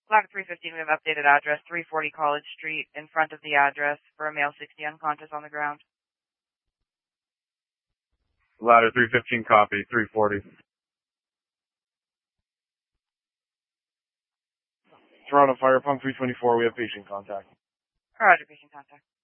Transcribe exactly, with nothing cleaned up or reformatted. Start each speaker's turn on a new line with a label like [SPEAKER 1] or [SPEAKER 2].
[SPEAKER 1] Ladder three fifteen, we have updated address, three forty College Street, in front of the address, for a male sixty unconscious on the ground.
[SPEAKER 2] Ladder three fifteen, copy, three forty. Toronto Fire Pump three twenty-four, we have patient contact.
[SPEAKER 1] Roger, patient contact.